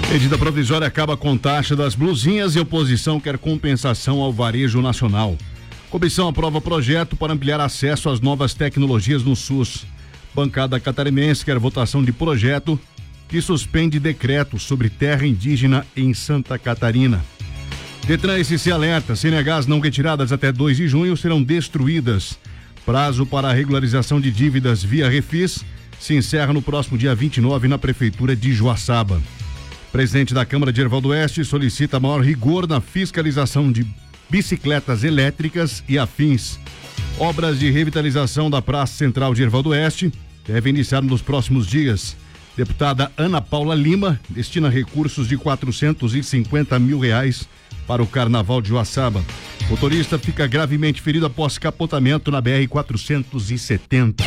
Medida provisória acaba com taxa das blusinhas e oposição quer compensação ao varejo nacional. Comissão aprova projeto para ampliar acesso às novas tecnologias no SUS. Bancada catarinense quer votação de projeto que suspende decreto sobre terra indígena em Santa Catarina. Detran SC alerta, CNHs não retiradas até 2 de junho serão destruídas. Prazo para a regularização de dívidas via Refis se encerra no próximo dia 29 na Prefeitura de Joaçaba. Presidente da Câmara de Erval do Oeste solicita maior rigor na fiscalização de bicicletas elétricas e afins. Obras de revitalização da Praça Central de Erval do Oeste devem iniciar nos próximos dias. Deputada Ana Paula Lima destina recursos de R$450 mil para o Carnaval de Joaçaba. Motorista fica gravemente ferido após capotamento na BR-470.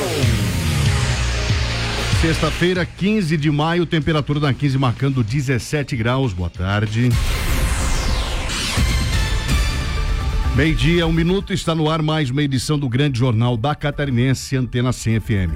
Sexta-feira, 15 de maio, temperatura na 15 marcando 17 graus. Boa tarde. Meio-dia, 1 minuto, está no ar mais uma edição do Grande Jornal da Catarinense, Antena 100 FM.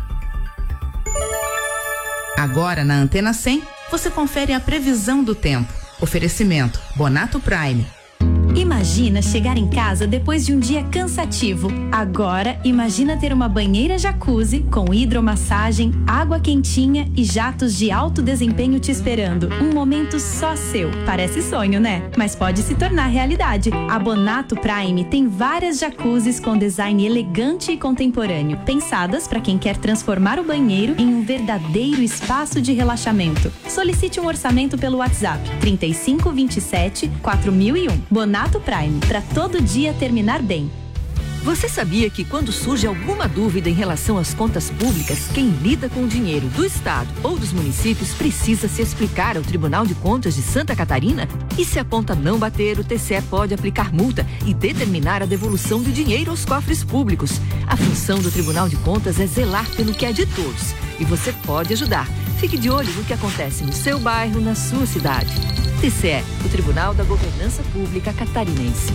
Agora na Antena 100, você confere a previsão do tempo. Oferecimento Bonato Prime. Imagina chegar em casa depois de um dia cansativo. Agora, imagina ter uma banheira jacuzzi com hidromassagem, água quentinha e jatos de alto desempenho te esperando. Um momento só seu. Parece sonho, né? Mas pode se tornar realidade. A Bonato Prime tem várias jacuzzis com design elegante e contemporâneo, pensadas para quem quer transformar o banheiro em um verdadeiro espaço de relaxamento. Solicite um orçamento pelo WhatsApp 3527 4001. Bonato Prime, para todo dia terminar bem. Você sabia que quando surge alguma dúvida em relação às contas públicas, quem lida com o dinheiro do Estado ou dos municípios precisa se explicar ao Tribunal de Contas de Santa Catarina? E se a conta não bater, o TCE pode aplicar multa e determinar a devolução do dinheiro aos cofres públicos. A função do Tribunal de Contas é zelar pelo que é de todos. E você pode ajudar. Fique de olho no que acontece no seu bairro, na sua cidade. TCE, o Tribunal da Governança Pública Catarinense.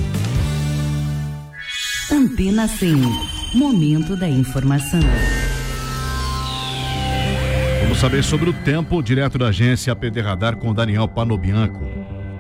Antena 100, momento da informação. Vamos saber sobre o tempo, direto da agência APD Radar com Daniel Panobianco.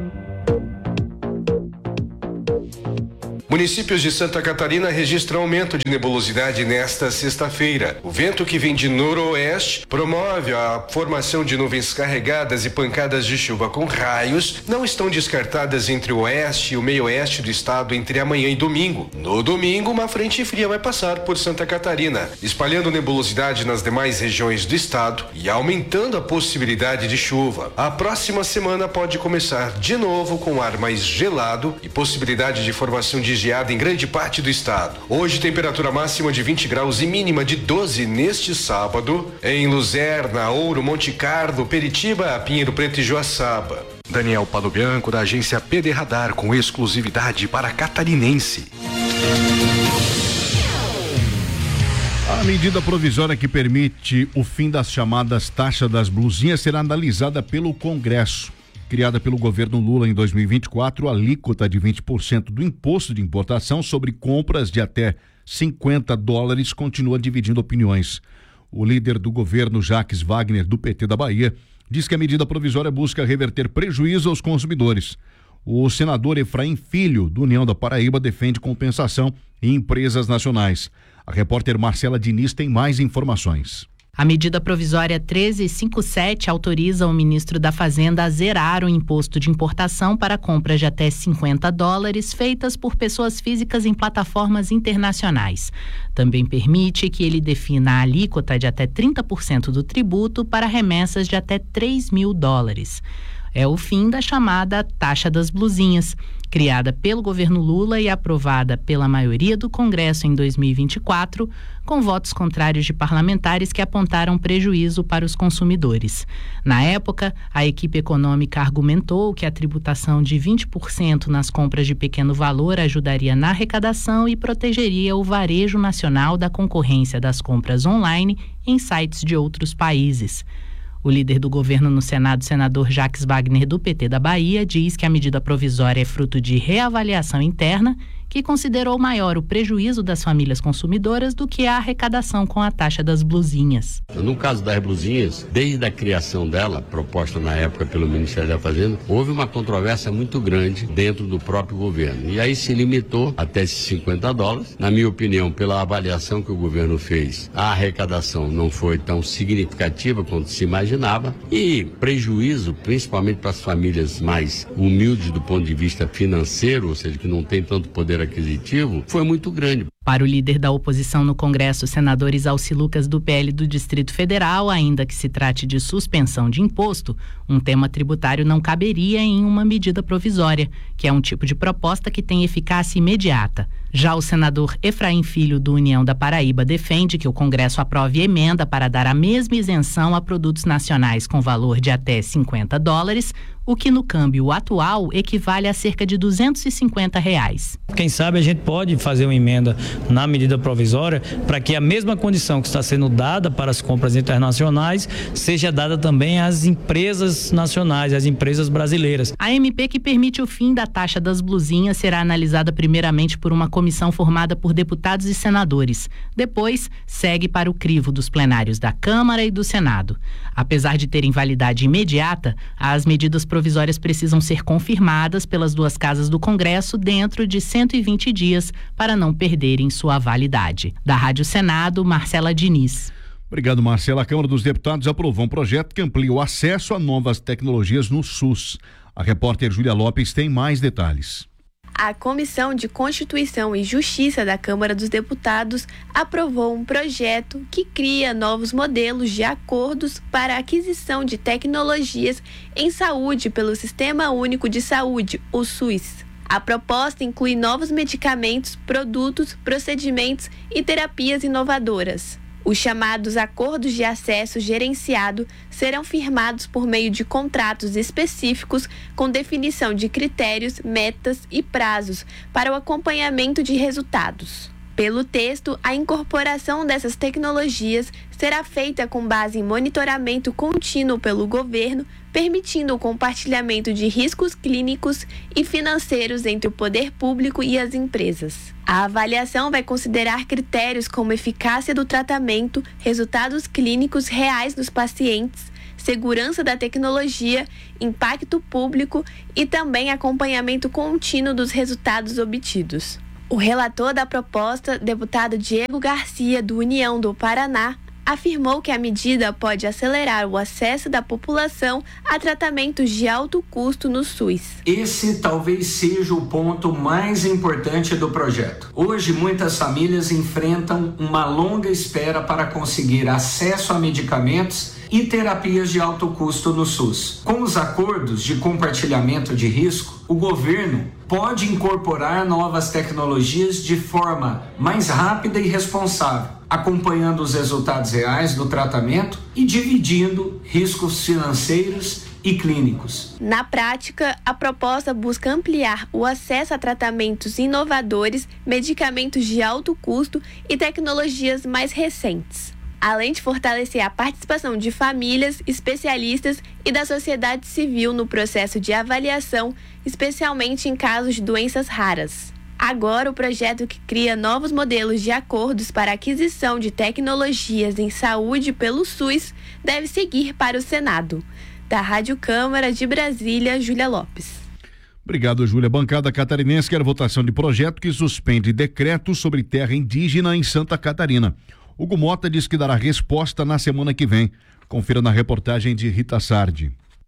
Municípios de Santa Catarina registram aumento de nebulosidade nesta sexta-feira. O vento que vem de noroeste promove a formação de nuvens carregadas e pancadas de chuva com raios. Não estão descartadas entre o oeste e o meio-oeste do estado entre amanhã e domingo. No domingo, uma frente fria vai passar por Santa Catarina, espalhando nebulosidade nas demais regiões do estado e aumentando a possibilidade de chuva. A próxima semana pode começar de novo com ar mais gelado e possibilidade de formação de geada em grande parte do estado. Hoje, temperatura máxima de 20 graus e mínima de 12 neste sábado, em Luzerna, Ouro, Monte Carlo, Peritiba, Pinheiro Preto e Joaçaba. Daniel Panobianco, da agência APD Radar, com exclusividade para catarinense. A medida provisória que permite o fim das chamadas taxas das blusinhas será analisada pelo Congresso. Criada pelo governo Lula em 2024, a alíquota de 20% do imposto de importação sobre compras de até $50 continua dividindo opiniões. O líder do governo, Jacques Wagner, do PT da Bahia, diz que a medida provisória busca reverter prejuízo aos consumidores. O senador Efraim Filho, do União da Paraíba, defende compensação em empresas nacionais. A repórter Marcela Diniz tem mais informações. A medida provisória 1357 autoriza o ministro da Fazenda a zerar o imposto de importação para compras de até $50 feitas por pessoas físicas em plataformas internacionais. Também permite que ele defina a alíquota de até 30% do tributo para remessas de até $3.000. É o fim da chamada taxa das blusinhas, criada pelo governo Lula e aprovada pela maioria do Congresso em 2024, com votos contrários de parlamentares que apontaram prejuízo para os consumidores. Na época, a equipe econômica argumentou que a tributação de 20% nas compras de pequeno valor ajudaria na arrecadação e protegeria o varejo nacional da concorrência das compras online em sites de outros países. O líder do governo no Senado, senador Jacques Wagner, do PT da Bahia, diz que a medida provisória é fruto de reavaliação interna que considerou maior o prejuízo das famílias consumidoras do que a arrecadação com a taxa das blusinhas. No caso das blusinhas, desde a criação dela, proposta na época pelo Ministério da Fazenda, houve uma controvérsia muito grande dentro do próprio governo. E aí se limitou até esses $50. Na minha opinião, pela avaliação que o governo fez, a arrecadação não foi tão significativa quanto se imaginava e prejuízo, principalmente para as famílias mais humildes do ponto de vista financeiro, ou seja, que não tem tanto poder aquisitivo, foi muito grande. Para o líder da oposição no Congresso, senador Isalci Lucas, do PL do Distrito Federal, ainda que se trate de suspensão de imposto, um tema tributário não caberia em uma medida provisória, que é um tipo de proposta que tem eficácia imediata. Já o senador Efraim Filho, do União da Paraíba, defende que o Congresso aprove emenda para dar a mesma isenção a produtos nacionais com valor de até $50, o que no câmbio atual equivale a cerca de R$250. Quem sabe a gente pode fazer uma emenda na medida provisória para que a mesma condição que está sendo dada para as compras internacionais seja dada também às empresas nacionais, às empresas brasileiras. A MP que permite o fim da taxa das blusinhas será analisada primeiramente por uma comissão formada por deputados e senadores. Depois, segue para o crivo dos plenários da Câmara e do Senado. Apesar de terem validade imediata, as medidas provisórias precisam ser confirmadas pelas duas casas do Congresso dentro de 120 dias para não perderem sua validade. Da Rádio Senado, Marcela Diniz. Obrigado, Marcela. A Câmara dos Deputados aprovou um projeto que amplia o acesso a novas tecnologias no SUS. A repórter Júlia Lopes tem mais detalhes. A Comissão de Constituição e Justiça da Câmara dos Deputados aprovou um projeto que cria novos modelos de acordos para a aquisição de tecnologias em saúde pelo Sistema Único de Saúde, o SUS. A proposta inclui novos medicamentos, produtos, procedimentos e terapias inovadoras. Os chamados acordos de acesso gerenciado serão firmados por meio de contratos específicos com definição de critérios, metas e prazos para o acompanhamento de resultados. Pelo texto, a incorporação dessas tecnologias será feita com base em monitoramento contínuo pelo governo, permitindo o compartilhamento de riscos clínicos e financeiros entre o poder público e as empresas. A avaliação vai considerar critérios como eficácia do tratamento, resultados clínicos reais dos pacientes, segurança da tecnologia, impacto público e também acompanhamento contínuo dos resultados obtidos. O relator da proposta, deputado Diego Garcia, do União do Paraná, afirmou que a medida pode acelerar o acesso da população a tratamentos de alto custo no SUS. Esse talvez seja o ponto mais importante do projeto. Hoje, muitas famílias enfrentam uma longa espera para conseguir acesso a medicamentos e terapias de alto custo no SUS. Com os acordos de compartilhamento de risco, o governo pode incorporar novas tecnologias de forma mais rápida e responsável, acompanhando os resultados reais do tratamento e dividindo riscos financeiros e clínicos. Na prática, a proposta busca ampliar o acesso a tratamentos inovadores, medicamentos de alto custo e tecnologias mais recentes, além de fortalecer a participação de famílias, especialistas e da sociedade civil no processo de avaliação, especialmente em casos de doenças raras. Agora, o projeto que cria novos modelos de acordos para aquisição de tecnologias em saúde pelo SUS deve seguir para o Senado. Da Rádio Câmara de Brasília, Júlia Lopes. Obrigado, Júlia. Bancada catarinense quer votação de projeto que suspende decreto sobre terra indígena em Santa Catarina. Hugo Mota diz que dará resposta na semana que vem. Confira na reportagem de Rita Sardi.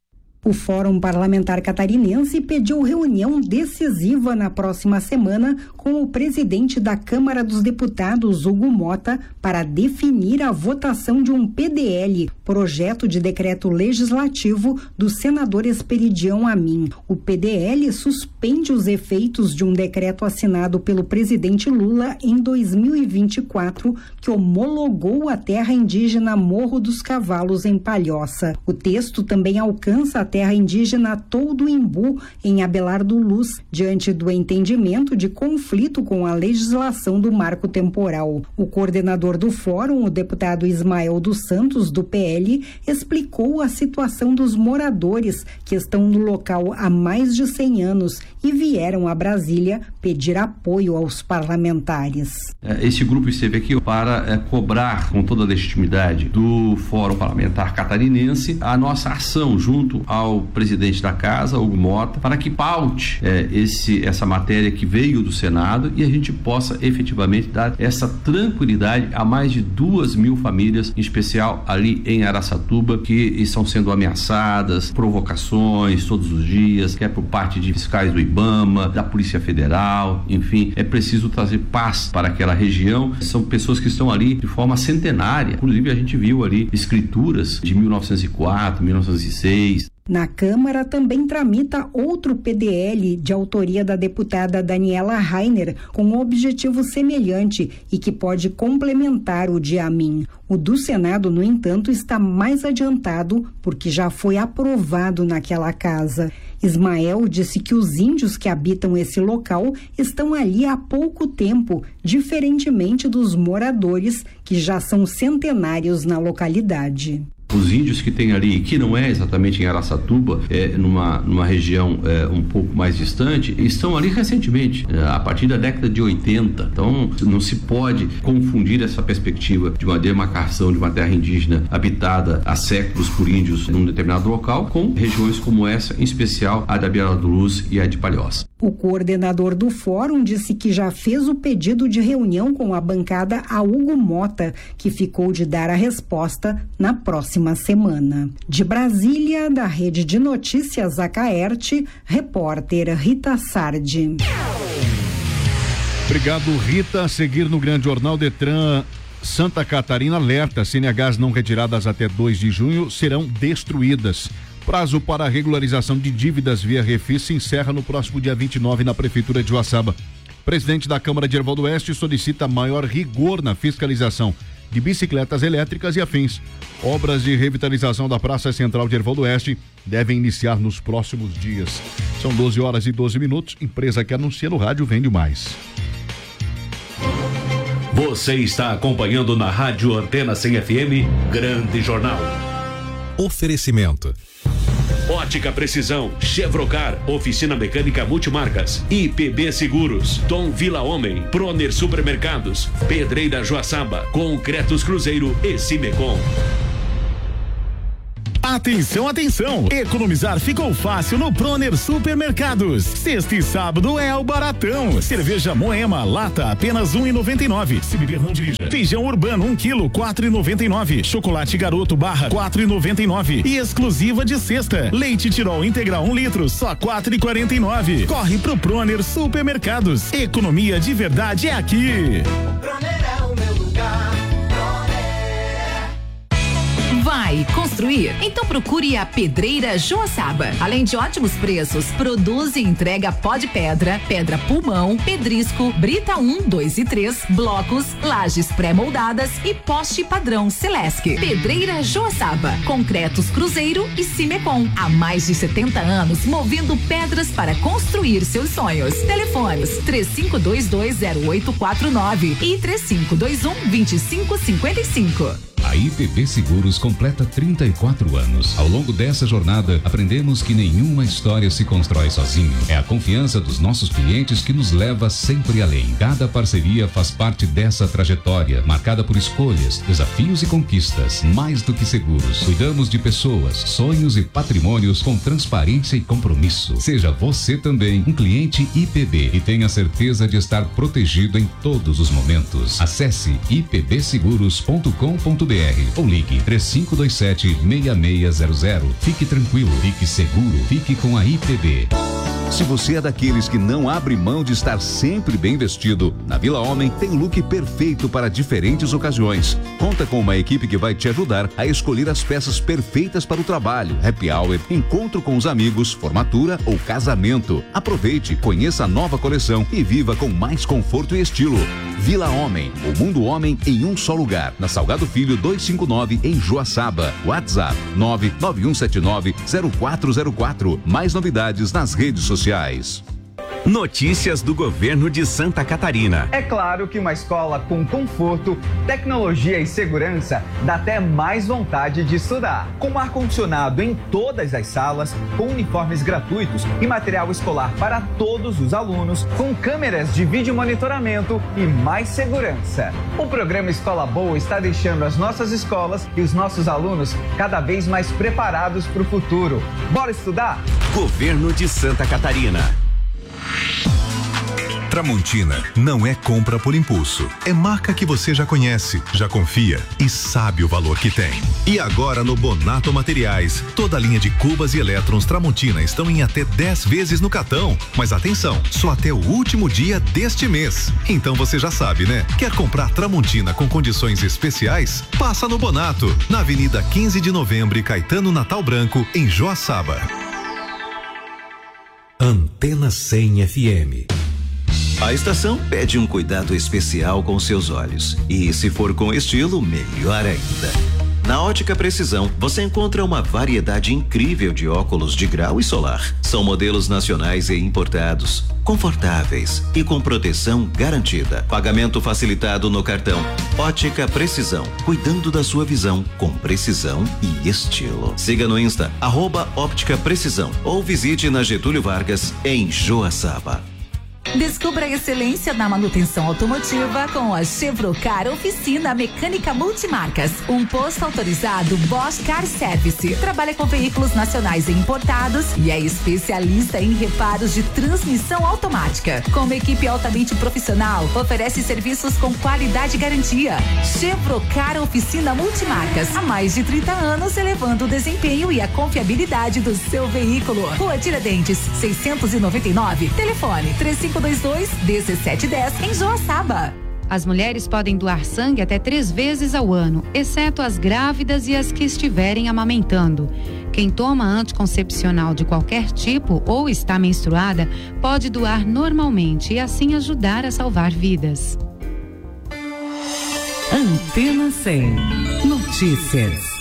O Fórum Parlamentar Catarinense pediu reunião decisiva na próxima semana com o presidente da Câmara dos Deputados, Hugo Mota, para definir a votação de um PDL, projeto de decreto legislativo do senador Esperidião Amin. O PDL suspende os efeitos de um decreto assinado pelo presidente Lula em 2024, que homologou a terra indígena Morro dos Cavalos, em Palhoça. O texto também alcança a terra indígena Todo Imbu, em Abelardo Luz, diante do entendimento de conflito com a legislação do marco temporal. O coordenador do fórum, o deputado Ismael dos Santos, do PL, explicou a situação dos moradores que estão no local há mais de 100 anos e vieram a Brasília pedir apoio aos parlamentares. Esse grupo esteve aqui para cobrar com toda a legitimidade do Fórum Parlamentar Catarinense a nossa ação junto ao presidente da casa, Hugo Mota, para que paute essa matéria que veio do Senado e a gente possa efetivamente dar essa tranquilidade a mais de 2.000 famílias, em especial ali em Araçatuba, que estão sendo ameaçadas, provocações todos os dias, quer por parte de fiscais do IBAMA, da Polícia Federal, enfim, é preciso trazer paz para aquela região. São pessoas que estão ali de forma centenária, inclusive a gente viu ali escrituras de 1904, 1906. Na Câmara também tramita outro PDL de autoria da deputada Daniela Rainer, com um objetivo semelhante e que pode complementar o de Amin. O do Senado, no entanto, está mais adiantado porque já foi aprovado naquela casa. Ismael disse que os índios que habitam esse local estão ali há pouco tempo, diferentemente dos moradores que já são centenários na localidade. Os índios que tem ali, que não é exatamente em Araçatuba, numa região um pouco mais distante, estão ali recentemente, a partir da década de 80. Então, não se pode confundir essa perspectiva de uma demarcação de uma terra indígena habitada há séculos por índios num determinado local, com regiões como essa, em especial a da Beira do Luz e a de Palhoça. O coordenador do fórum disse que já fez o pedido de reunião com a bancada a Hugo Mota, que ficou de dar a resposta na próxima semana. De Brasília, da Rede de Notícias Acaerte, repórter Rita Sardi. Obrigado, Rita. A seguir no Grande Jornal, Detran Santa Catarina alerta: CNHs não retiradas até 2 de junho serão destruídas. Prazo para a regularização de dívidas via refis se encerra no próximo dia 29 na Prefeitura de Joaçaba. Presidente da Câmara de Erval do Oeste solicita maior rigor na fiscalização de bicicletas elétricas e afins. Obras de revitalização da Praça Central de Erval do Oeste devem iniciar nos próximos dias. São 12h12. Empresa que anuncia no rádio vende mais. Você está acompanhando na Rádio Antena 100 FM, Grande Jornal. Oferecimento. Ótica Precisão, Chevrocar, Oficina Mecânica Multimarcas, IPB Seguros, Tom Vila Homem, Proner Supermercados, Pedreira Joaçaba, Concretos Cruzeiro e Cimecom. Atenção, atenção! Economizar ficou fácil no Proner Supermercados. Sexta e sábado é o baratão. Cerveja Moema, lata, apenas R$1,99. Se beber, não dirija. Feijão urbano, 1 quilo, R$4,99. Chocolate Garoto barra, R$4,99. E exclusiva de sexta. Leite Tirol integral 1 litro, só R$4,49. Corre pro Proner Supermercados. Economia de verdade é aqui. Proner é o meu lugar. Vai construir? Então procure a Pedreira Joaçaba. Além de ótimos preços, produz e entrega pó de pedra, pedra pulmão, pedrisco, brita 1, 2 e 3, blocos, lajes pré-moldadas e poste padrão Celesc. Pedreira Joaçaba, Concretos Cruzeiro e Cimecom. Há mais de 70 anos movendo pedras para construir seus sonhos. Telefones 35220849 e 3521-2555. A IPB Seguros completa 34 anos. Ao longo dessa jornada, aprendemos que nenhuma história se constrói sozinho. É a confiança dos nossos clientes que nos leva sempre além. Cada parceria faz parte dessa trajetória, marcada por escolhas, desafios e conquistas. Mais do que seguros, cuidamos de pessoas, sonhos e patrimônios com transparência e compromisso. Seja você também um cliente IPB e tenha certeza de estar protegido em todos os momentos. Acesse ipbseguros.com.br ou ligue 3527-6600. Fique tranquilo, fique seguro, fique com a IPB. Se você é daqueles que não abre mão de estar sempre bem vestido, na Vila Homem tem o look perfeito para diferentes ocasiões. Conta com uma equipe que vai te ajudar a escolher as peças perfeitas para o trabalho, happy hour, encontro com os amigos, formatura ou casamento. Aproveite, conheça a nova coleção e viva com mais conforto e estilo. Vila Homem, o mundo homem em um só lugar. Na Salgado Filho 259 em Joaçaba. WhatsApp 991790404. Mais novidades nas redes sociais. Notícias do governo de Santa Catarina. É claro que uma escola com conforto, tecnologia e segurança dá até mais vontade de estudar. Com ar-condicionado em todas as salas, com uniformes gratuitos e material escolar para todos os alunos, com câmeras de vídeo monitoramento e mais segurança. O programa Escola Boa está deixando as nossas escolas e os nossos alunos cada vez mais preparados para o futuro. Bora estudar? Governo de Santa Catarina. Tramontina não é compra por impulso. É marca que você já conhece, já confia e sabe o valor que tem. E agora no Bonato Materiais, toda a linha de cubas e elétrons Tramontina estão em até 10 vezes no cartão. Mas atenção, só até o último dia deste mês. Então você já sabe, né? Quer comprar Tramontina com condições especiais? Passa no Bonato, na Avenida 15 de Novembro e Caetano Natal Branco, em Joaçaba. Antena 100 FM. A estação pede um cuidado especial com seus olhos. E se for com estilo, melhor ainda. Na Ótica Precisão, você encontra uma variedade incrível de óculos de grau e solar. São modelos nacionais e importados, confortáveis e com proteção garantida. Pagamento facilitado no cartão. Ótica Precisão, cuidando da sua visão com precisão e estilo. Siga no Insta, @Óptica Precisão, ou visite na Getúlio Vargas, em Joaçaba. Descubra a excelência na manutenção automotiva com a Chevrocar Oficina Mecânica Multimarcas. Um posto autorizado Bosch Car Service. Trabalha com veículos nacionais e importados e é especialista em reparos de transmissão automática. Com uma equipe altamente profissional, oferece serviços com qualidade e garantia. Chevrocar Oficina Multimarcas. Há mais de 30 anos, elevando o desempenho e a confiabilidade do seu veículo. Rua Tiradentes, 699. Telefone 3522-1710 em Joaçaba. As mulheres podem doar sangue até 3 vezes ao ano, exceto as grávidas e as que estiverem amamentando. Quem toma anticoncepcional de qualquer tipo ou está menstruada pode doar normalmente e assim ajudar a salvar vidas. Antena 100. Notícias.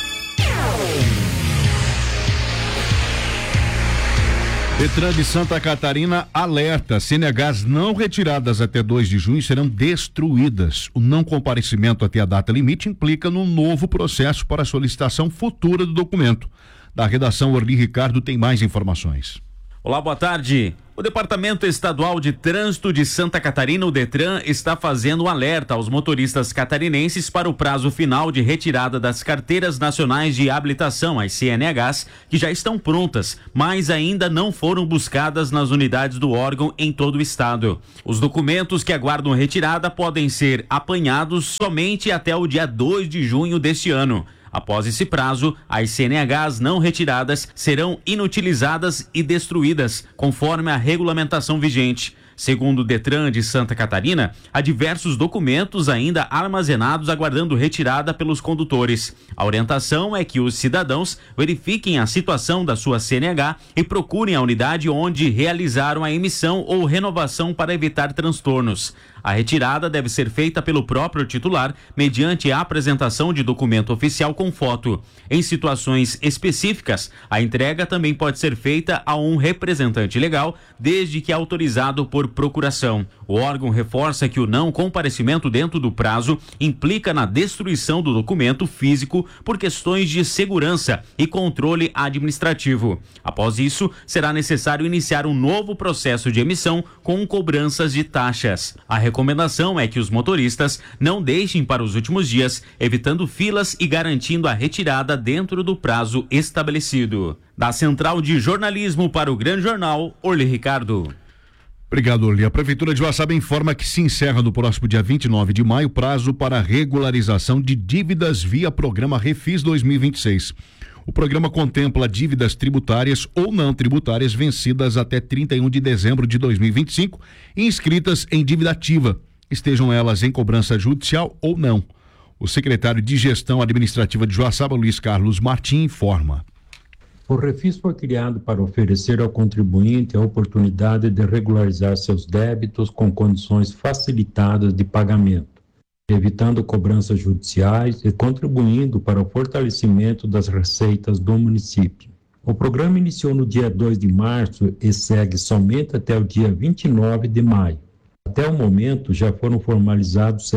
Detran de Santa Catarina alerta: CNHs não retiradas até 2 de junho serão destruídas. O não comparecimento até a data limite implica num novo processo para a solicitação futura do documento. Da redação, Orli Ricardo tem mais informações. Olá, boa tarde. O Departamento Estadual de Trânsito de Santa Catarina, o Detran, está fazendo um alerta aos motoristas catarinenses para o prazo final de retirada das carteiras nacionais de habilitação, as CNHs, que já estão prontas, mas ainda não foram buscadas nas unidades do órgão em todo o estado. Os documentos que aguardam retirada podem ser apanhados somente até o dia 2 de junho deste ano. Após esse prazo, as CNHs não retiradas serão inutilizadas e destruídas, conforme a regulamentação vigente. Segundo o Detran de Santa Catarina, há diversos documentos ainda armazenados aguardando retirada pelos condutores. A orientação é que os cidadãos verifiquem a situação da sua CNH e procurem a unidade onde realizaram a emissão ou renovação para evitar transtornos. A retirada deve ser feita pelo próprio titular, mediante a apresentação de documento oficial com foto. Em situações específicas, a entrega também pode ser feita a um representante legal, desde que autorizado por procuração. O órgão reforça que o não comparecimento dentro do prazo implica na destruição do documento físico por questões de segurança e controle administrativo. Após isso, será necessário iniciar um novo processo de emissão com cobranças de taxas. A recomendação é que os motoristas não deixem para os últimos dias, evitando filas e garantindo a retirada dentro do prazo estabelecido. Da Central de Jornalismo para o Grande Jornal, Orli Ricardo. Obrigado, Orli. A Prefeitura de Joaçaba informa que se encerra no próximo dia 29 de maio o prazo para regularização de dívidas via programa Refis 2026. O programa contempla dívidas tributárias ou não tributárias vencidas até 31 de dezembro de 2025 e inscritas em dívida ativa, estejam elas em cobrança judicial ou não. O secretário de Gestão Administrativa de Joaçaba, Luiz Carlos Martim, informa. O Refis foi criado para oferecer ao contribuinte a oportunidade de regularizar seus débitos com condições facilitadas de pagamento, evitando cobranças judiciais e contribuindo para o fortalecimento das receitas do município. O programa iniciou no dia 2 de março e segue somente até o dia 29 de maio. Até o momento, já foram formalizados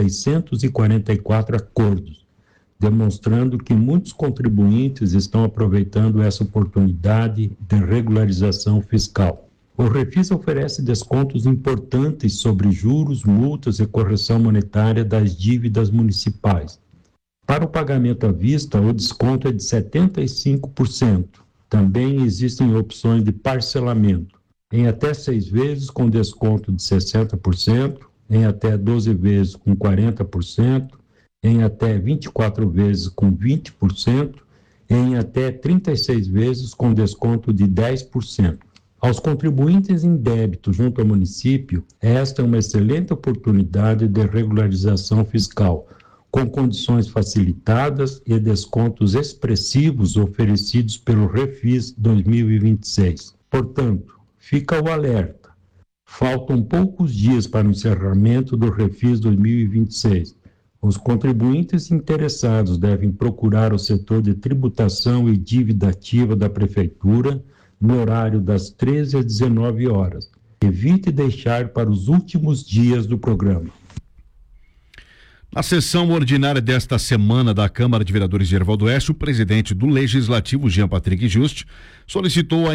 644 acordos, demonstrando que muitos contribuintes estão aproveitando essa oportunidade de regularização fiscal. O Refis oferece descontos importantes sobre juros, multas e correção monetária das dívidas municipais. Para o pagamento à vista, o desconto é de 75%. Também existem opções de parcelamento, em até 6 vezes com desconto de 60%, em até 12 vezes com 40%, em até 24 vezes com 20%, e em até 36 vezes com desconto de 10%. Aos contribuintes em débito junto ao município, esta é uma excelente oportunidade de regularização fiscal, com condições facilitadas e descontos expressivos oferecidos pelo Refis 2026. Portanto, fica o alerta. Faltam poucos dias para o encerramento do Refis 2026. Os contribuintes interessados devem procurar o setor de tributação e dívida ativa da Prefeitura no horário das 13 às 19 horas. Evite deixar para os últimos dias do programa. Na sessão ordinária desta semana da Câmara de Vereadores de Erval do Oeste, o presidente do Legislativo, Jean Patrick Juste, solicitou a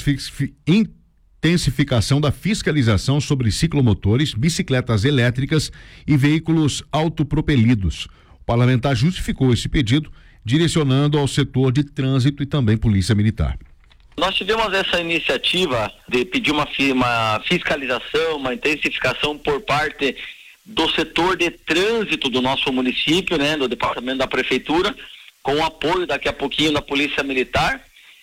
intensificação da fiscalização sobre ciclomotores, bicicletas elétricas e veículos autopropelidos. O parlamentar justificou esse pedido, direcionando ao setor de trânsito e também Polícia Militar. Nós tivemos essa iniciativa de pedir uma fiscalização, uma intensificação por parte do setor de trânsito do nosso município, né, do departamento da prefeitura, com o apoio daqui a pouquinho da Polícia Militar,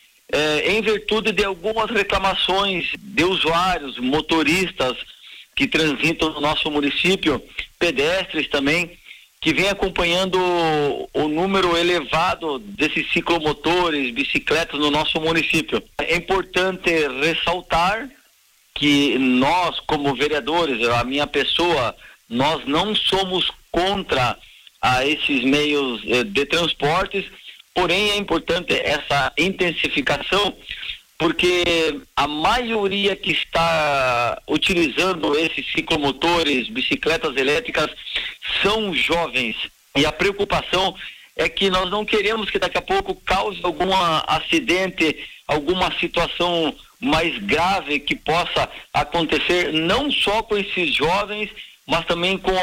em virtude de algumas reclamações de usuários, motoristas que transitam no nosso município, pedestres também, que vem acompanhando o número elevado desses ciclomotores, bicicletas no nosso município. É importante ressaltar que nós, como vereadores, a minha pessoa, nós não somos contra esses meios de transportes, porém é importante essa intensificação, porque a maioria que está utilizando esses ciclomotores, bicicletas elétricas, são jovens. E a preocupação é que nós não queremos que daqui a pouco cause algum acidente, alguma situação mais grave que possa acontecer, não só com esses jovens, mas também com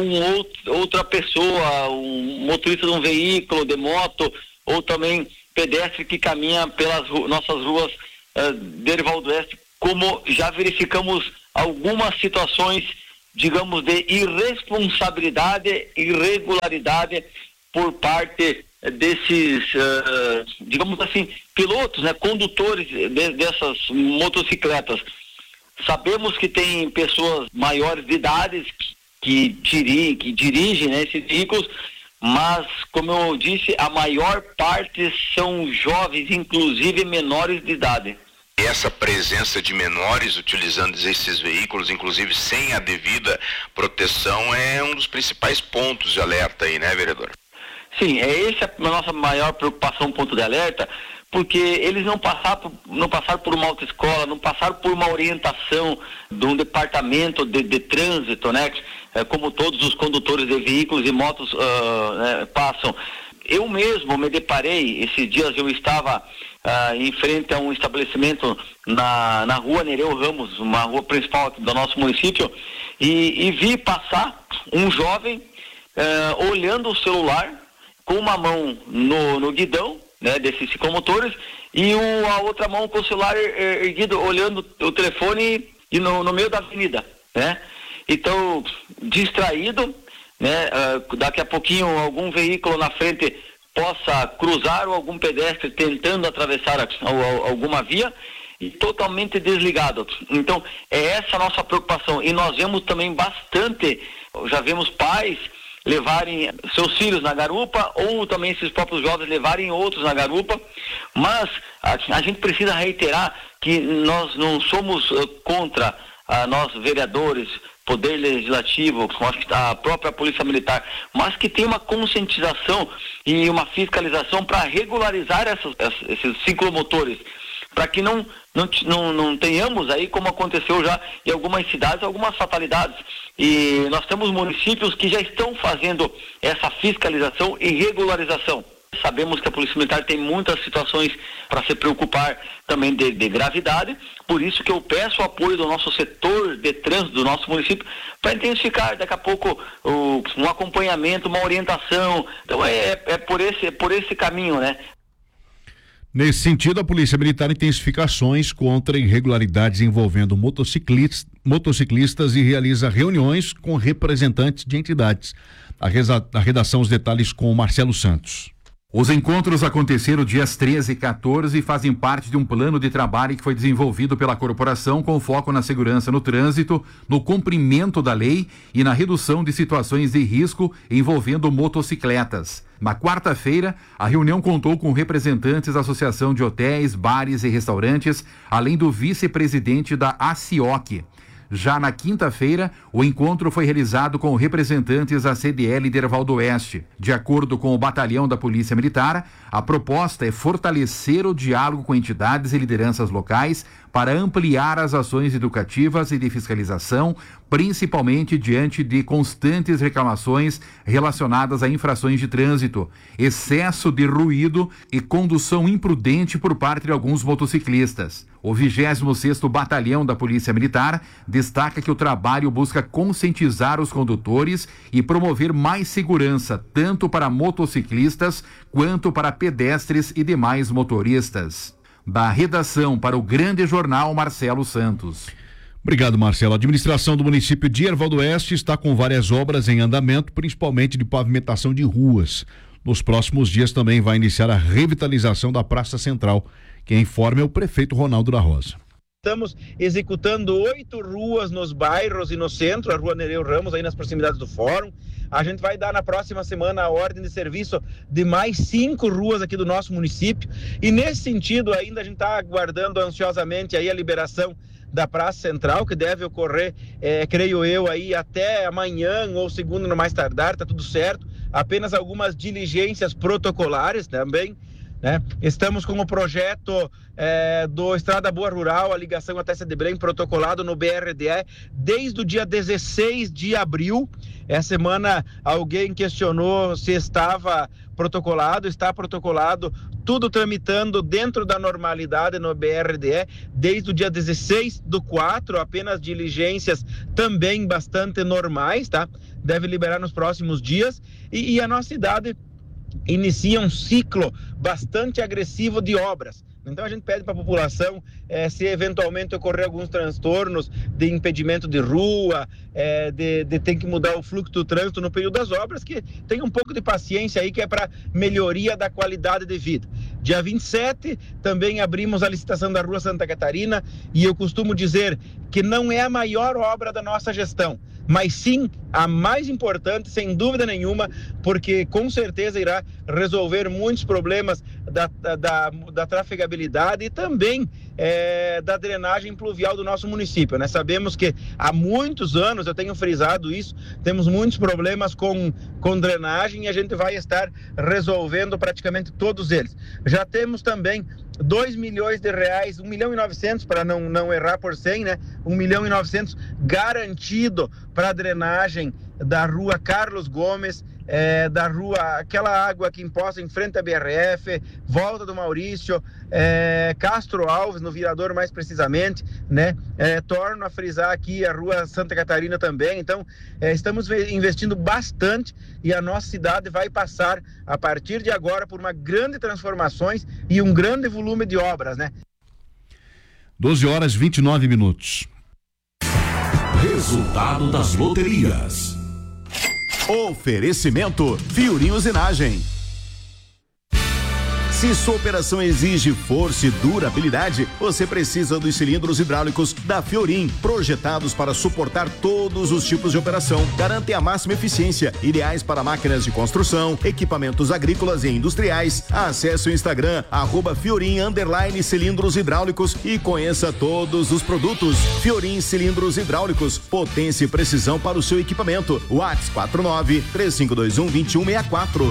outra pessoa, um motorista de um veículo, de moto, ou também pedestre que caminha pelas nossas ruas de Erval do Oeste, como já verificamos algumas situações, digamos, de irresponsabilidade, irregularidade por parte desses, digamos assim, pilotos, né, condutores dessas motocicletas. Sabemos que tem pessoas maiores de idade que dirigem, né, esses veículos, mas, como eu disse, a maior parte são jovens, inclusive menores de idade. Essa presença de menores utilizando esses veículos, inclusive sem a devida proteção, é um dos principais pontos de alerta aí, né, vereador? Sim, essa é a nossa maior preocupação, ponto de alerta, porque eles não passaram por uma autoescola, não passaram por uma orientação de um departamento de trânsito, né? Como todos os condutores de veículos e motos passam. Eu mesmo me deparei, esses dias eu estava em frente a um estabelecimento na rua Nereu Ramos, uma rua principal do nosso município, e vi passar um jovem olhando o celular com uma mão no guidão, né, desses ciclomotores, e a outra mão com o celular erguido, olhando o telefone e no meio da avenida, né? Então, distraído, né? Daqui a pouquinho algum veículo na frente possa cruzar, ou algum pedestre tentando atravessar alguma via, e totalmente desligado. Então, é essa a nossa preocupação. E nós vemos também bastante, já vemos pais levarem seus filhos na garupa, ou também esses próprios jovens levarem outros na garupa, mas a gente precisa reiterar que nós não somos contra nós vereadores, Poder Legislativo, a própria Polícia Militar, mas que tem uma conscientização e uma fiscalização para regularizar esses ciclomotores, para que não tenhamos aí, como aconteceu já em algumas cidades, algumas fatalidades. E nós temos municípios que já estão fazendo essa fiscalização e regularização. Sabemos que a Polícia Militar tem muitas situações para se preocupar também de gravidade, por isso que eu peço o apoio do nosso setor de trânsito do nosso município para intensificar daqui a pouco um acompanhamento, uma orientação. Então é por esse caminho, né? Nesse sentido, a Polícia Militar intensifica ações contra irregularidades envolvendo motociclistas e realiza reuniões com representantes de entidades. A redação, os detalhes com o Marcelo Santos. Os encontros aconteceram dias 13 e 14 e fazem parte de um plano de trabalho que foi desenvolvido pela corporação com foco na segurança no trânsito, no cumprimento da lei e na redução de situações de risco envolvendo motocicletas. Na quarta-feira, a reunião contou com representantes da Associação de Hotéis, Bares e Restaurantes, além do vice-presidente da ACIOC. Já na quinta-feira, o encontro foi realizado com representantes da CDL de Erval do Oeste. De acordo com o batalhão da Polícia Militar, a proposta é fortalecer o diálogo com entidades e lideranças locais para ampliar as ações educativas e de fiscalização, principalmente diante de constantes reclamações relacionadas a infrações de trânsito, excesso de ruído e condução imprudente por parte de alguns motociclistas. O 26º Batalhão da Polícia Militar destaca que o trabalho busca conscientizar os condutores e promover mais segurança, tanto para motociclistas quanto para pedestres e demais motoristas. Da redação para o Grande Jornal, Marcelo Santos. Obrigado, Marcelo. A administração do município de Erval do Oeste está com várias obras em andamento, principalmente de pavimentação de ruas. Nos próximos dias também vai iniciar a revitalização da Praça Central. Quem informa é o prefeito Ronaldo da Rosa. Estamos executando 8 ruas nos bairros e no centro, a Rua Nereu Ramos, aí nas proximidades do Fórum. A gente vai dar na próxima semana a ordem de serviço de mais 5 ruas aqui do nosso município. E nesse sentido ainda a gente está aguardando ansiosamente aí a liberação da Praça Central, que deve ocorrer, creio eu, aí até amanhã ou segunda no mais tardar, tá tudo certo. Apenas algumas diligências protocolares também, né? Estamos com o projeto do Estrada Boa Rural, a ligação até Cedebrém, protocolado no BRDE desde o dia 16 de abril. Essa semana alguém questionou se estava protocolado, está protocolado, tudo tramitando dentro da normalidade no BRDE desde o dia 16/4, apenas diligências também bastante normais, tá? Deve liberar nos próximos dias e a nossa cidade inicia um ciclo bastante agressivo de obras. Então a gente pede para a população, se eventualmente ocorrer alguns transtornos de impedimento de rua, de ter que mudar o fluxo do trânsito no período das obras, que tenha um pouco de paciência aí, que é para melhoria da qualidade de vida. Dia 27 também abrimos a licitação da Rua Santa Catarina e eu costumo dizer que não é a maior obra da nossa gestão, mas sim a mais importante, sem dúvida nenhuma, porque com certeza irá resolver muitos problemas da trafegabilidade e também da drenagem pluvial do nosso município, né? Sabemos que há muitos anos, eu tenho frisado isso, temos muitos problemas com drenagem e a gente vai estar resolvendo praticamente todos eles. Já temos também 2 milhões de reais, 1.900.000, para não errar por 100, né? 1.900.000 garantido para a drenagem da rua Carlos Gomes, da rua, aquela água que imposta em frente à BRF, Volta do Maurício, Castro Alves, no Virador mais precisamente, né? Torno a frisar aqui a Rua Santa Catarina também. Então, estamos investindo bastante e a nossa cidade vai passar, a partir de agora, por uma grande transformações e um grande volume de obras, né? 12h29. Resultado das loterias. Oferecimento Fiorinho Usinagem. Se sua operação exige força e durabilidade, você precisa dos cilindros hidráulicos da Fiorin, projetados para suportar todos os tipos de operação. Garantem a máxima eficiência, ideais para máquinas de construção, equipamentos agrícolas e industriais. Acesse o Instagram @Fiorin_cilindros hidráulicos e conheça todos os produtos. Fiorin Cilindros Hidráulicos, potência e precisão para o seu equipamento. WhatsApp 49-3521-2164.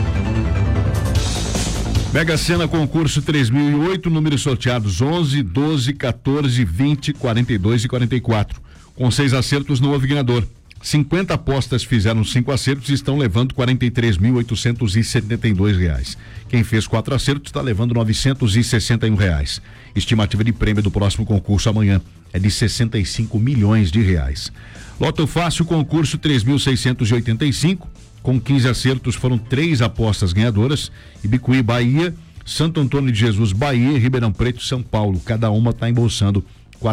Mega Sena concurso 3008, números sorteados 11, 12, 14, 20, 42 e 44. Com 6 acertos não houve ganhador. 50 apostas fizeram 5 acertos e estão levando R$43.872. Quem fez 4 acertos está levando R$961. Estimativa de prêmio do próximo concurso amanhã é de R$65 milhões. Loto Fácil, concurso 3.685. Com 15 acertos foram 3 apostas ganhadoras. Ibicuí, Bahia, Santo Antônio de Jesus, Bahia e Ribeirão Preto, São Paulo. Cada uma está embolsando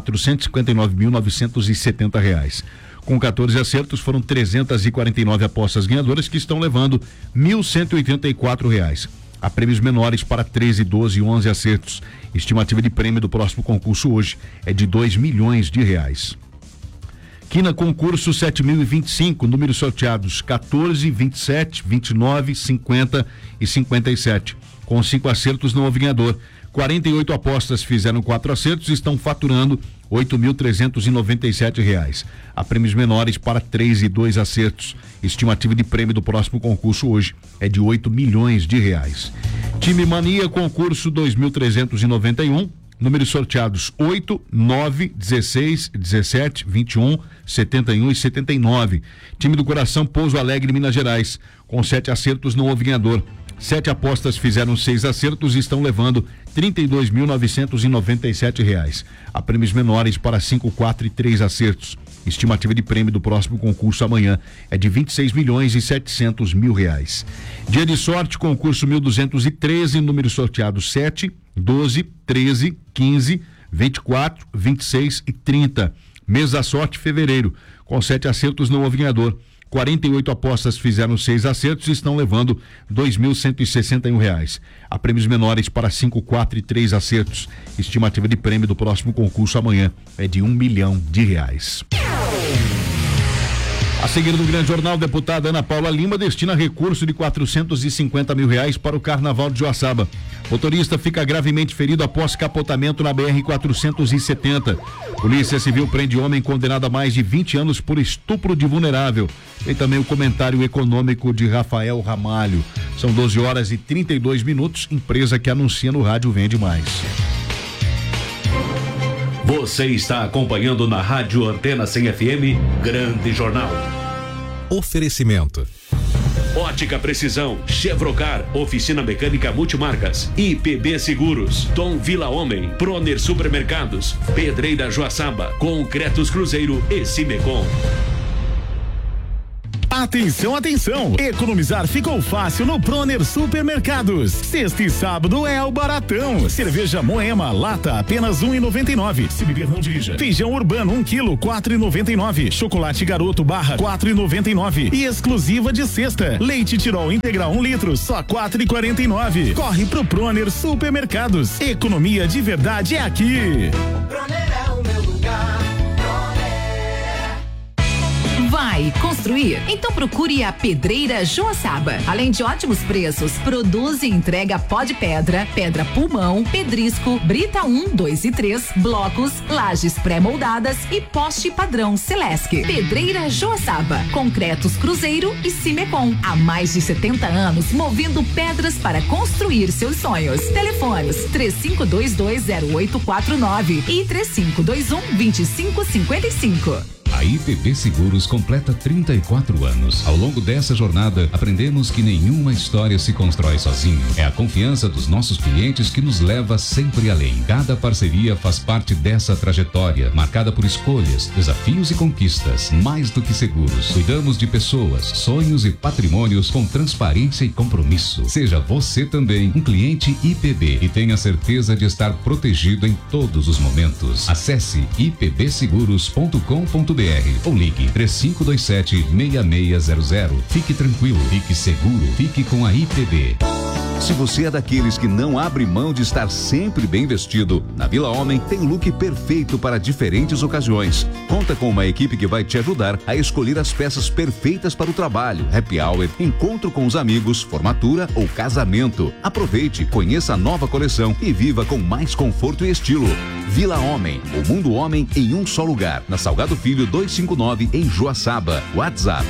R$459.970. Com 14 acertos foram 349 apostas ganhadoras que estão levando R$1.184. Há prêmios menores para 13, 12 e 11 acertos. Estimativa de prêmio do próximo concurso hoje é de R$2 milhões. Quina concurso 7025, números sorteados 14, 27, 29, 50 e 57. Com 5 acertos não houve ganhador. 48 apostas fizeram 4 acertos e estão faturando R$8.397. Há prêmios menores para 3 e 2 acertos. Estimativa de prêmio do próximo concurso hoje é de R$8 milhões. Time Mania concurso 2391. Números sorteados 8, 9, 16, 17, 21, 71 e 79. Time do Coração Pouso Alegre, Minas Gerais. Com 7 acertos não houve ganhador. 7 apostas fizeram 6 acertos e estão levando R$32.997. Há prêmios menores para 5, 4 e 3 acertos. Estimativa de prêmio do próximo concurso amanhã é de R$26.700.000. Dia de sorte, concurso 1213, números sorteados 7, 12, 13, 15, 24, 26 e 30. Mês da sorte, fevereiro. Com 7 acertos não houve ganhador. 48 apostas fizeram 6 acertos e estão levando R$2.161. Há prêmios menores para 5, 4 e 3 acertos. Estimativa de prêmio do próximo concurso amanhã é de R$1 milhão. A seguir no Grande Jornal, deputada Ana Paula Lima destina recurso de R$450 mil para o Carnaval de Joaçaba. Motorista fica gravemente ferido após capotamento na BR-470. Polícia Civil prende homem condenado a mais de 20 anos por estupro de vulnerável. Tem também o comentário econômico de Rafael Ramalho. São 12 horas e 32 minutos. Empresa que anuncia no rádio vende mais. Você está acompanhando na Rádio Antena 100 FM, Grande Jornal. Oferecimento. Ótica Precisão, Chevrocar, Oficina Mecânica Multimarcas, IPB Seguros, Tom Vila Homem, Proner Supermercados, Pedreira Joaçaba, Concretos Cruzeiro e Cimecom. Atenção, atenção! Economizar ficou fácil no Proner Supermercados. Sexta e sábado é o baratão. Cerveja Moema, lata, apenas R$1,99. Se beber, não dirija. Feijão urbano, 1 quilo, R$4,99. Chocolate Garoto barra, R$4,99. E exclusiva de sexta. Leite Tirol integral 1 litro, só R$4,49. Corre pro Proner Supermercados. Economia de verdade é aqui. Proner é o meu lugar. Vai construir? Então procure a Pedreira Joaçaba. Além de ótimos preços, produz e entrega pó de pedra, pedra pulmão, pedrisco, brita 1, 2 e 3, blocos, lajes pré-moldadas e poste padrão Celesc. Pedreira Joaçaba, Concretos Cruzeiro e Cimecom. Há mais de 70 anos movendo pedras para construir seus sonhos. Telefones 35220849 e 3521-2555. A IPB Seguros completa 34 anos. Ao longo dessa jornada, aprendemos que nenhuma história se constrói sozinho. É a confiança dos nossos clientes que nos leva sempre além. Cada parceria faz parte dessa trajetória, marcada por escolhas, desafios e conquistas. Mais do que seguros, cuidamos de pessoas, sonhos e patrimônios com transparência e compromisso. Seja você também um cliente IPB e tenha certeza de estar protegido em todos os momentos. Acesse ipbseguros.com.br ou ligue 3527-6600. Fique tranquilo, fique seguro, fique com a IPB. Se você é daqueles que não abre mão de estar sempre bem vestido, na Vila Homem tem look perfeito para diferentes ocasiões. Conta com uma equipe que vai te ajudar a escolher as peças perfeitas para o trabalho, happy hour, encontro com os amigos, formatura ou casamento. Aproveite, conheça a nova coleção e viva com mais conforto e estilo. Vila Homem, o mundo homem em um só lugar. Na Salgado Filho 259 em Joaçaba. WhatsApp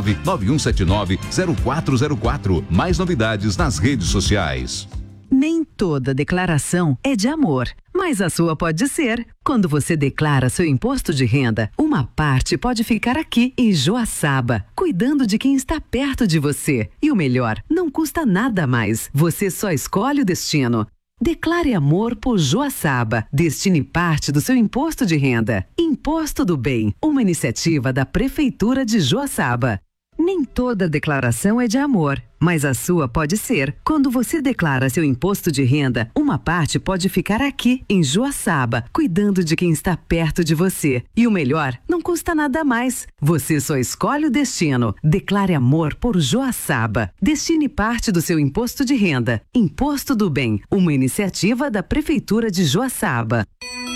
991790404. Mais novidades nas redes sociais. Nem toda declaração é de amor, mas a sua pode ser. Quando você declara seu imposto de renda, uma parte pode ficar aqui em Joaçaba, cuidando de quem está perto de você. E o melhor, não custa nada mais. Você só escolhe o destino. Declare amor por Joaçaba. Destine parte do seu imposto de renda. Imposto do Bem, uma iniciativa da Prefeitura de Joaçaba. Nem toda declaração é de amor, mas a sua pode ser. Quando você declara seu imposto de renda, uma parte pode ficar aqui, em Joaçaba, cuidando de quem está perto de você. E o melhor, não custa nada mais. Você só escolhe o destino. Declare amor por Joaçaba. Destine parte do seu imposto de renda. Imposto do Bem, uma iniciativa da Prefeitura de Joaçaba.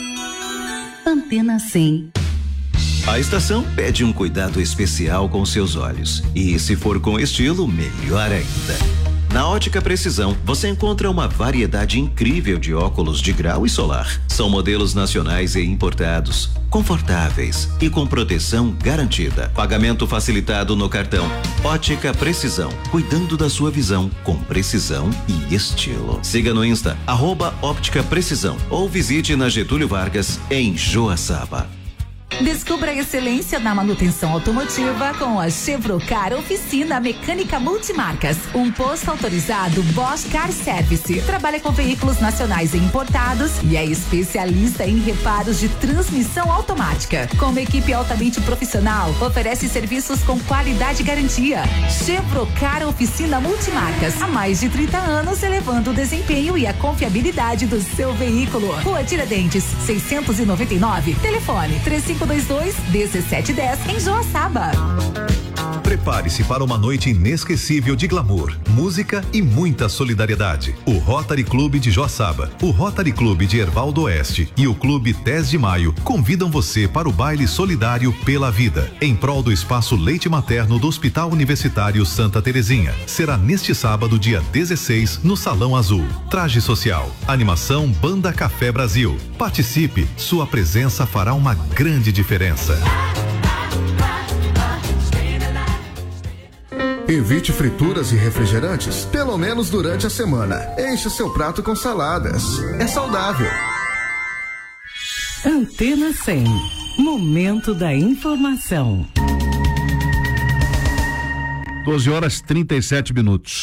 Antena 100. A estação pede um cuidado especial com seus olhos. E se for com estilo, melhor ainda. Na Ótica Precisão, você encontra uma variedade incrível de óculos de grau e solar. São modelos nacionais e importados, confortáveis e com proteção garantida. Pagamento facilitado no cartão. Ótica Precisão, cuidando da sua visão com precisão e estilo. Siga no Insta, @Óptica Precisão, ou visite na Getúlio Vargas, em Joaçaba. Descubra a excelência na manutenção automotiva com a Chevrocar Oficina Mecânica Multimarcas. Um posto autorizado Bosch Car Service. Trabalha com veículos nacionais e importados e é especialista em reparos de transmissão automática. Com uma equipe altamente profissional, oferece serviços com qualidade e garantia. Chevrocar Oficina Multimarcas. Há mais de 30 anos, elevando o desempenho e a confiabilidade do seu veículo. Rua Tiradentes, 699. Telefone 3522-1710 em Joaçaba. Prepare-se para uma noite inesquecível de glamour, música e muita solidariedade. O Rotary Clube de Joaçaba, o Rotary Clube de Erval do Oeste e o Clube 10 de Maio convidam você para o baile solidário pela vida, em prol do espaço leite materno do Hospital Universitário Santa Terezinha. Será neste sábado, dia 16, no Salão Azul. Traje social, animação Banda Café Brasil. Participe, sua presença fará uma grande diferença. Evite frituras e refrigerantes, pelo menos durante a semana. Encha seu prato com saladas. É saudável. Antena 100. Momento da informação. 12h37.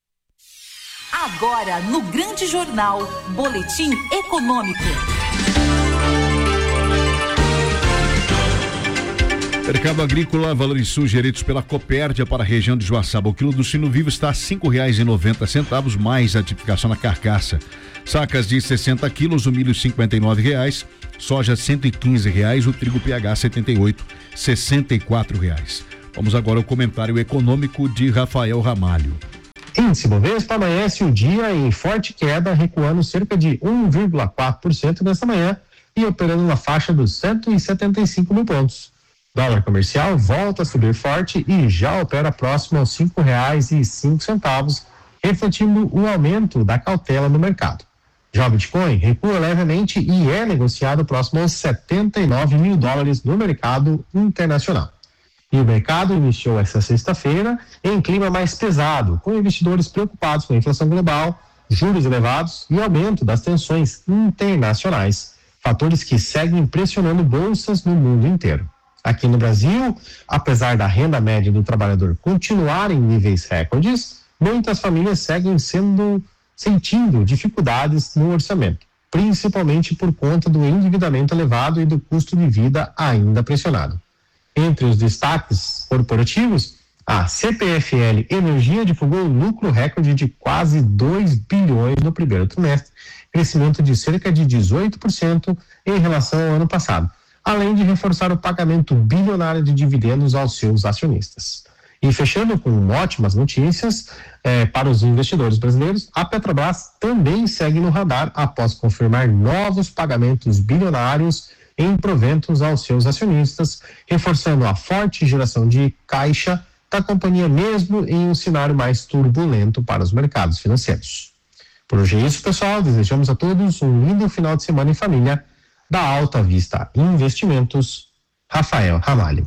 Agora, no Grande Jornal, Boletim Econômico. Mercado agrícola, valores sugeridos pela Copérdia para a região de Joaçaba. O quilo do sino vivo está a R$5,90, mais a tipificação na carcaça. Sacas de 60 quilos, o milho R$59, soja R$115, o trigo PH 78, R$64. Vamos agora ao comentário econômico de Rafael Ramalho. Índice Bovespa amanhece o dia em forte queda, recuando cerca de 1,4% nesta manhã e operando na faixa dos 175 mil pontos. Dólar comercial volta a subir forte e já opera próximo aos R$5,05, refletindo o aumento da cautela no mercado. Já o Bitcoin recua levemente e é negociado próximo aos $79 mil no mercado internacional. E o mercado iniciou esta sexta-feira em clima mais pesado, com investidores preocupados com a inflação global, juros elevados e aumento das tensões internacionais, fatores que seguem pressionando bolsas no mundo inteiro. Aqui no Brasil, apesar da renda média do trabalhador continuar em níveis recordes, muitas famílias seguem sentindo dificuldades no orçamento, principalmente por conta do endividamento elevado e do custo de vida ainda pressionado. Entre os destaques corporativos, a CPFL Energia divulgou lucro recorde de quase 2 bilhões no primeiro trimestre, crescimento de cerca de 18% em relação ao ano passado, além de reforçar o pagamento bilionário de dividendos aos seus acionistas. E fechando com ótimas notícias para os investidores brasileiros, a Petrobras também segue no radar após confirmar novos pagamentos bilionários em proventos aos seus acionistas, reforçando a forte geração de caixa da companhia mesmo em um cenário mais turbulento para os mercados financeiros. Por hoje é isso, pessoal. Desejamos a todos um lindo final de semana em família. Da Alta Vista Investimentos, Rafael Ramalho.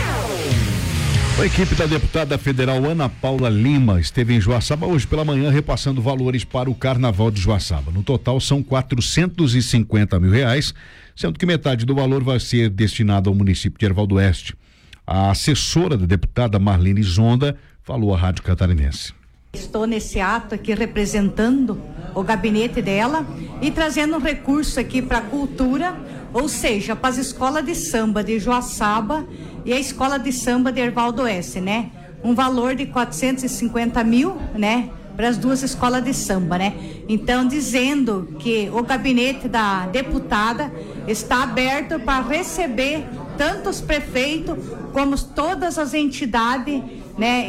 A equipe da deputada federal Ana Paula Lima esteve em Joaçaba hoje pela manhã repassando valores para o Carnaval de Joaçaba. No total são R$450 mil, sendo que metade do valor vai ser destinado ao município de Erval do Oeste. A assessora da deputada Marlene Zonda falou à Rádio Catarinense. Estou nesse ato aqui representando o gabinete dela e trazendo um recurso aqui para a cultura, ou seja, para as escolas de samba de Joaçaba e a escola de samba de Erval do Oeste, né? Um valor de R$450 mil, né? Para as duas escolas de samba, né? Então, dizendo que o gabinete da deputada está aberto para receber tanto os prefeitos como todas as entidades, né?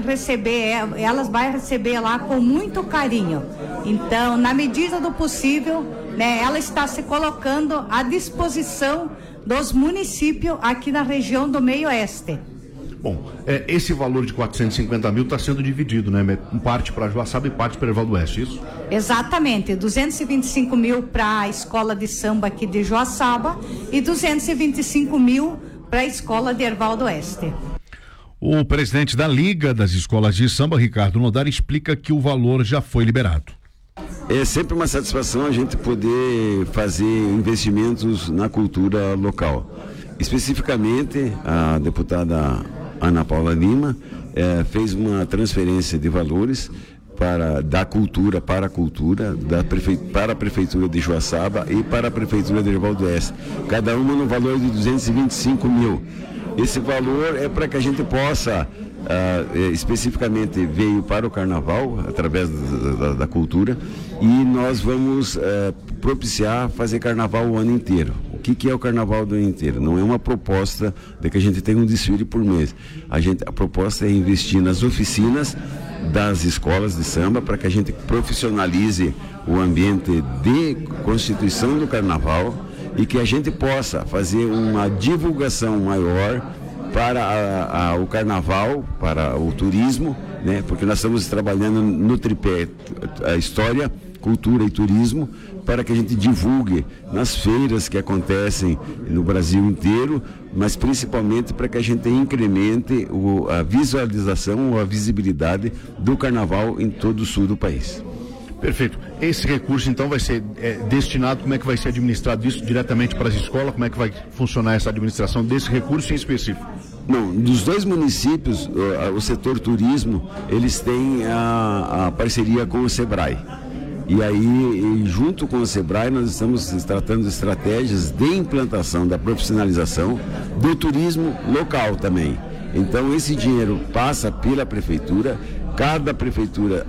Elas vão receber lá com muito carinho. Então, na medida do possível, né? Ela está se colocando à disposição dos municípios aqui na região do Meio Oeste. Bom, esse valor de R$450 mil está sendo dividido, né? Parte para Joaçaba e parte para Erval do Oeste, isso? Exatamente, R$225 mil para a escola de samba aqui de Joaçaba e R$225 mil para a escola de Erval do Oeste. O presidente da Liga das Escolas de Samba, Ricardo Nodari, explica que o valor já foi liberado. É sempre uma satisfação a gente poder fazer investimentos na cultura local. Especificamente, a deputada Ana Paula Lima fez uma transferência de valores da cultura para a cultura, para a Prefeitura de Joaçaba e para a Prefeitura de Erval do Oeste. Cada uma no valor de R$225 mil. Esse valor é para que a gente possa, especificamente veio para o Carnaval, através da cultura, e nós vamos propiciar fazer Carnaval o ano inteiro. O que é o Carnaval do ano inteiro? Não é uma proposta de que a gente tenha um desfile por mês. A proposta é investir nas oficinas das escolas de samba para que a gente profissionalize o ambiente de constituição do Carnaval e que a gente possa fazer uma divulgação maior para o Carnaval, para o turismo, né? Porque nós estamos trabalhando no tripé, a história, cultura e turismo, para que a gente divulgue nas feiras que acontecem no Brasil inteiro, mas principalmente para que a gente incremente a visualização ou a visibilidade do Carnaval em todo o sul do país. Perfeito. Esse recurso, então, vai ser destinado, como é que vai ser administrado isso diretamente para as escolas? Como é que vai funcionar essa administração desse recurso em específico? Não, dos dois municípios, o setor turismo, eles têm a parceria com o Sebrae. E aí, junto com o Sebrae, nós estamos tratando de estratégias de implantação da profissionalização do turismo local também. Então, esse dinheiro passa pela prefeitura. Cada prefeitura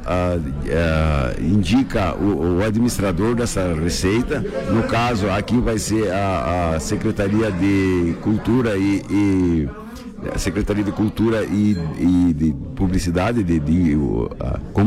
indica o administrador dessa receita. No caso, aqui vai ser a Secretaria de Cultura a Secretaria de Cultura e de Publicidade,